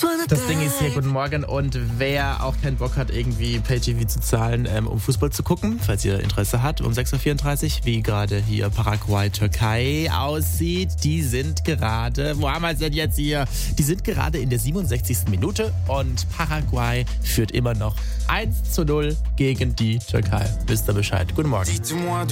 Das Ding ist hier, guten Morgen. Und wer auch keinen Bock hat, irgendwie Pay-TV zu zahlen, um Fußball zu gucken, falls ihr Interesse habt, um 6.34 Uhr, wie gerade hier Paraguay, Türkei aussieht, die sind gerade, wo haben wir es denn jetzt hier? Die sind gerade in der 67. Minute und Paraguay führt immer noch 1:0 gegen die Türkei. Wisst ihr Bescheid? Guten Morgen.